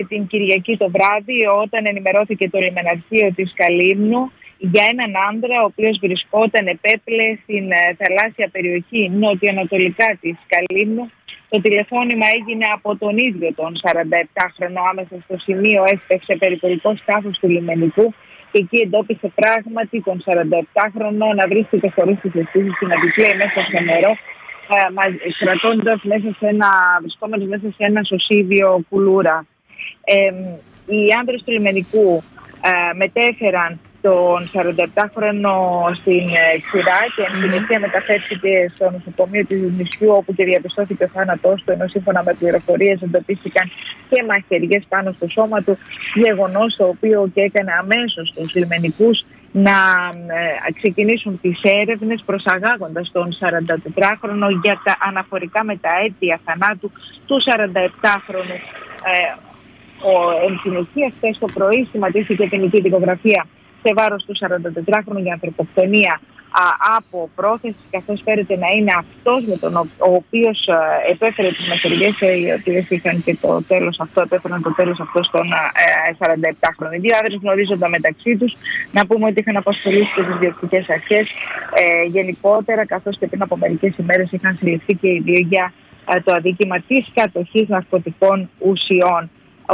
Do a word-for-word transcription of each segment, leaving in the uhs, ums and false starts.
την Κυριακή το βράδυ, όταν ενημερώθηκε το λιμεναρχείο της Καλύμνου για έναν άντρα ο οποίος βρισκόταν επέπλε στην θαλάσσια περιοχή νότιο-ανατολικά της Καλύμνου. Το τηλεφώνημα έγινε από τον ίδιο τον σαρανταεπτάχρονο. Άμεσα στο σημείο έσπευσε περιπολικό σκάφος του λιμενικού και εκεί εντόπισε πράγματι τον σαρανταεπτάχρονο να βρίσκεται χωρίς τις αισθήσεις του, να επιπλέει μέσα στο νερό, κρατώντας μέσα σε ένα, βρισκόμενος μέσα σε ένα σωσίδιο κουλούρα. Ε, οι άνδρες του λιμενικού ε, μετέφεραν τον σαρανταεπτάχρονο στην ξηρά και εν συνεχεία μεταφέρθηκε στο νοσοκομείο της νησιού, όπου και διαπιστώθηκε ο θάνατός του, ενώ σύμφωνα με πληροφορίες εντοπίστηκαν και μαχαιριές πάνω στο σώμα του, γεγονός το οποίο και έκανε αμέσως τους λιμενικούς να ε, ξεκινήσουν τις έρευνες, προσαγάγοντας τον σαραντατετράχρονο για τα αναφορικά με τα αίτια θανάτου του σαρανταεπτάχρονου. Ε, ο, εν συνεχεία, χθες το πρωί σχηματίστηκε ποινική δικογραφία σε βάρος του σαραντατετράχρονου για ανθρωποκτονία α, από πρόθεση, καθώς φέρεται να είναι αυτός με τον ο, ο οποίος α, επέφερε τις μαχαιριές, οι οποίες είχαν και το τέλος αυτό, επέφεραν το τέλος αυτό στον σαρανταεπτάχρονο. Οι δύο άντρες γνωρίζονταν μεταξύ τους. Να πούμε ότι είχαν απασχολήσει και τις διοικητικές αρχές ε, γενικότερα, καθώς και πριν από μερικές ημέρες είχαν συλληφθεί και οι δύο για α, το αδίκημα της κατοχής ναρκωτικών ουσιών.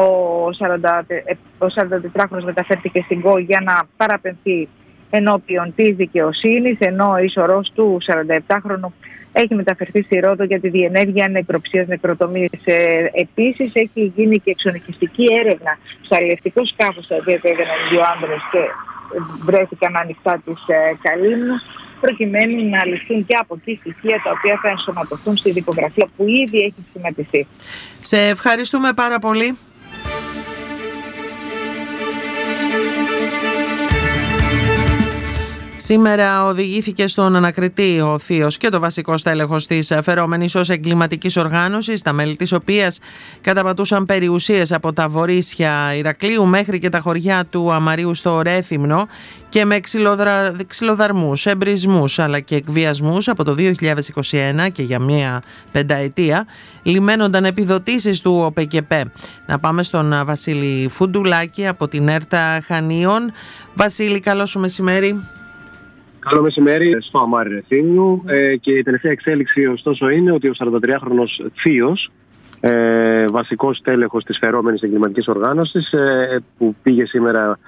Ο σαραντατετράχρονος μεταφέρθηκε στην ΚΟ για να παραπεμφθεί ενώπιον της δικαιοσύνης, ενώ ο ισορρός του σαρανταεπτάχρονου έχει μεταφερθεί στη Ρόδο για τη διενέργεια νεκροψίας νεκροτομίας. Ε, επίσης έχει γίνει και εξονυχιστική έρευνα στο αλλιευτικό σκάφος, το οποίο έβγαιναν δύο άνδρες και βρέθηκαν ανοιχτά της ε, Καλύμνου, προκειμένου να ληφθούν και από εκεί στοιχεία τα οποία θα ενσωματωθούν στη δικογραφία που ήδη έχει σχηματιστεί. Σε ευχαριστούμε πάρα πολύ. Σήμερα οδηγήθηκε στον ανακριτή ο θείος και το βασικό στέλεχος της φερόμενης ως εγκληματικής οργάνωσης, τα μέλη της οποίας καταπατούσαν περιουσίες από τα βορίσια Ηρακλείου μέχρι και τα χωριά του Αμαρίου στο Ρέθυμνο και με ξυλοδρα... ξυλοδαρμούς, εμπρισμούς αλλά και εκβιασμούς από το δύο χιλιάδες είκοσι ένα και για μία πενταετία λιμένονταν επιδοτήσεις του ΟΠΕΚΕΠΕ. Να πάμε στον Βασίλη Φουντουλάκη από την Έρτα Χανίων. Βασίλη, καλό σου μεσημέρι. Καλό μεσημέρι στο Αμάρι Ρεθύμνου ε, και η τελευταία εξέλιξη ωστόσο είναι ότι ο σαραντατριάχρονος θείος, ε, βασικός τέλεχος της φερόμενης εγκληματικής οργάνωσης, ε, που πήγε σήμερα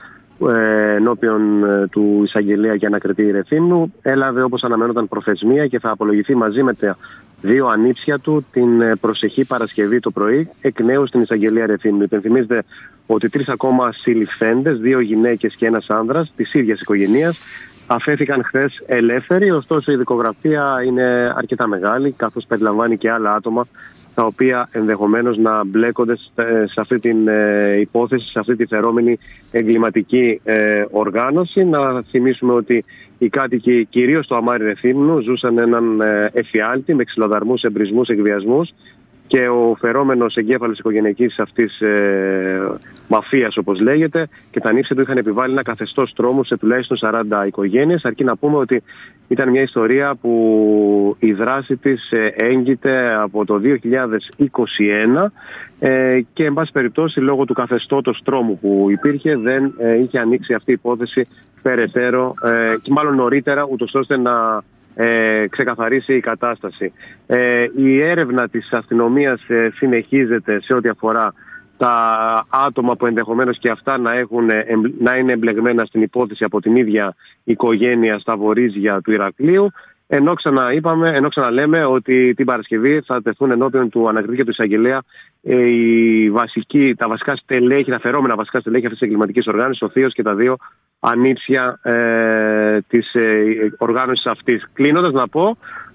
ε, ενώπιον ε, του εισαγγελέα και ανακριτή Ρεθύμνου, έλαβε όπως αναμένονταν προθεσμία και θα απολογηθεί μαζί με τα δύο ανήψια του την προσεχή Παρασκευή το πρωί εκ νέου στην εισαγγελία Ρεθύμνου. Υπενθυμίζεται ότι τρεις ακόμα συλληφθέντες, δύο γυναίκες και ένας άνδρας της ίδιας οικογενείας, αφέθηκαν χθες ελεύθεροι, ωστόσο η δικογραφία είναι αρκετά μεγάλη, καθώς περιλαμβάνει και άλλα άτομα τα οποία ενδεχομένως να μπλέκονται σε αυτή την υπόθεση, σε αυτή τη φερόμενη εγκληματική οργάνωση. Να θυμίσουμε ότι οι κάτοικοι κυρίως στο Αμάρι Ρεθύμνου ζούσαν έναν εφιάλτη με ξυλοδαρμούς, εμπρισμούς, εκβιασμούς, και ο φερόμενος εγκέφαλος οικογενειακής αυτής ε, μαφίας, όπως λέγεται, και τα νύψια του είχαν επιβάλει ένα καθεστώς τρόμου σε τουλάχιστον σαράντα οικογένειες. Αρκεί να πούμε ότι ήταν μια ιστορία που η δράση της ε, έγκυται από το δύο χιλιάδες είκοσι ένα ε, και εν πάση περιπτώσει λόγω του καθεστώτος τρόμου που υπήρχε δεν ε, είχε ανοίξει αυτή η υπόθεση περαιτέρω ε, και μάλλον νωρίτερα, ούτως ώστε να Ε, ξεκαθαρίσει η κατάσταση. Ε, η έρευνα της αστυνομίας ε, συνεχίζεται σε ό,τι αφορά τα άτομα που ενδεχομένως και αυτά να, έχουν, να είναι εμπλεγμένα στην υπόθεση από την ίδια οικογένεια στα βορίζια του Ηρακλείου. Ενώ ξαναείπαμε, ενώ ξαναλέμε ότι την Παρασκευή θα τεθούν ενώπιον του ανακριτή και του εισαγγελέα ε, η βασική, τα βασικά στελέχη, τα φερόμενα βασικά στελέχη αυτής της εγκληματικής οργάνωσης, ο θείος και τα δύο ανήψια ε, της ε, οργάνωσης αυτής. Κλείνοντας να πω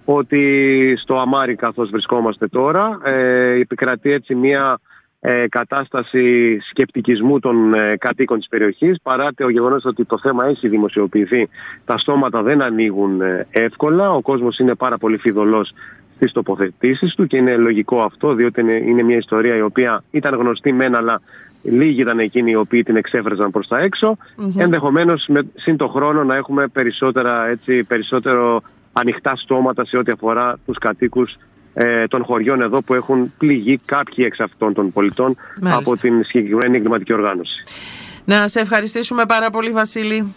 ότι στο Αμάρι, καθώς βρισκόμαστε τώρα, ε, επικρατεί έτσι μια ε, κατάσταση σκεπτικισμού των ε, κατοίκων της περιοχής, παρά το γεγονός ότι το θέμα έχει δημοσιοποιηθεί, τα στόματα δεν ανοίγουν ε, εύκολα, ο κόσμος είναι πάρα πολύ φιδωλός στις τοποθετήσεις του και είναι λογικό αυτό, διότι είναι, είναι μια ιστορία η οποία ήταν γνωστή μεν, αλλά λίγοι ήταν εκείνοι οι οποίοι την εξέφραζαν προς τα έξω. Mm-hmm. Ενδεχομένως με σύν το χρόνο να έχουμε περισσότερα, έτσι, περισσότερο ανοιχτά στόματα σε ό,τι αφορά τους κατοίκους ε, των χωριών εδώ που έχουν πληγεί κάποιοι εξ αυτών των πολιτών. Μάλιστα. Από την συγκεκριμένη εγκληματική οργάνωση. Να σε ευχαριστήσουμε πάρα πολύ, Βασίλη.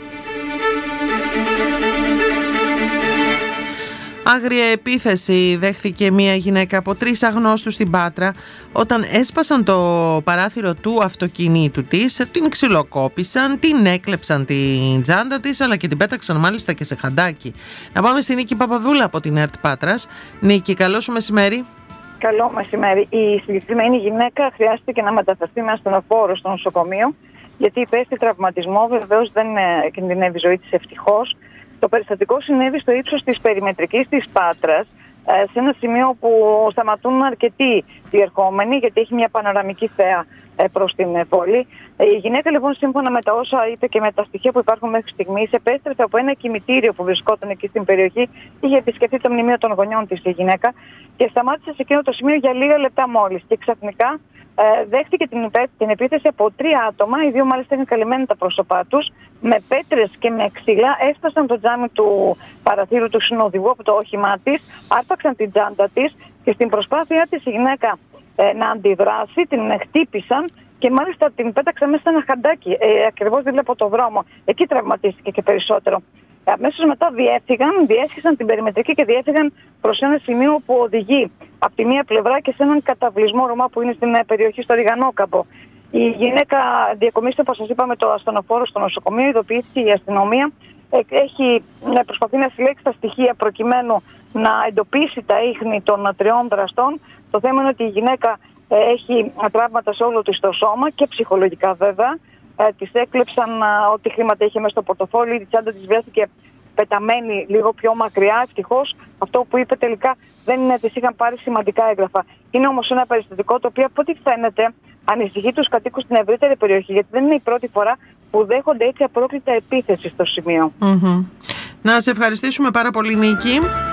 Άγρια επίθεση δέχθηκε μια γυναίκα από τρεις αγνώστους στην Πάτρα όταν έσπασαν το παράθυρο του αυτοκινήτου της, την ξυλοκόπησαν, την έκλεψαν την τσάντα της αλλά και την πέταξαν μάλιστα και σε χαντάκι. Να πάμε στην Νίκη Παπαδούλα από την ΕΡΤ Πάτρας. Νίκη, καλό σου μεσημέρι. Καλό μεσημέρι. Η συγκεκριμένη γυναίκα χρειάστηκε να μεταφερθεί με ασθενοφόρο στο νοσοκομείο γιατί υπέστη τραυματισμό, βεβαίως δεν κινδυνεύει η ζωή της ευτυχώς. Το περιστατικό συνέβη στο ύψος της περιμετρικής της Πάτρας, σε ένα σημείο που σταματούν αρκετοί διερχόμενοι, γιατί έχει μια πανοραμική θέα προς την πόλη. Η γυναίκα, λοιπόν, σύμφωνα με τα όσα είπε και με τα στοιχεία που υπάρχουν μέχρι στιγμής, επέστρεψε από ένα κημητήριο που βρισκόταν εκεί στην περιοχή. Είχε επισκεφθεί το μνημείο των γονιών της η γυναίκα και σταμάτησε σε εκείνο το σημείο για λίγα λεπτά μόλις. Και ξαφνικά ε, δέχτηκε την, την επίθεση από τρία άτομα. Οι δύο μάλιστα είχαν καλυμμένα τα πρόσωπά τους. Με πέτρες και με ξύλα έφτασαν το τζάμι του παραθύρου του συνοδηγού από το όχημά της, άρπαξαν την τσάντα της και στην προσπάθειά της η γυναίκα ε, να αντιδράσει, την χτύπησαν και μάλιστα την πέταξαν μέσα σε ένα χαντάκι, ε, ακριβώς δίπλα από το δρόμο. Εκεί τραυματίστηκε και περισσότερο. Αμέσως μετά διέφυγαν, διέσχισαν την περιμετρική και διέφυγαν προς ένα σημείο που οδηγεί από τη μία πλευρά και σε έναν καταβλισμό Ρωμά που είναι στην περιοχή στο Ριγανόκαμπο. Η γυναίκα διακομίστηκε, όπως σας είπαμε, το ασθενοφόρο στο νοσοκομείο, ειδοποιήθηκε η αστυνομία. Έχει προσπαθεί να συλλέξει τα στοιχεία προκειμένου να εντοπίσει τα ίχνη των τριών δραστών. Το θέμα είναι ότι η γυναίκα έχει τραύματα σε όλο της το σώμα και ψυχολογικά βέβαια. Της έκλεψαν ό,τι χρήματα είχε μέσα στο πορτοφόλι, η τσάντα της βρέθηκε πεταμένη λίγο πιο μακριά. Ευτυχώς αυτό που είπε τελικά δεν είναι, της είχαν πάρει σημαντικά έγγραφα. Είναι όμως ένα περιστατικό το οποίο από ό,τι φαίνεται ανησυχεί τους κατοίκους στην ευρύτερη περιοχή, γιατί δεν είναι η πρώτη φορά που δέχονται έτσι απρόκλητα επίθεση στο σημείο. Mm-hmm. Να σε ευχαριστήσουμε πάρα πολύ, Νίκη.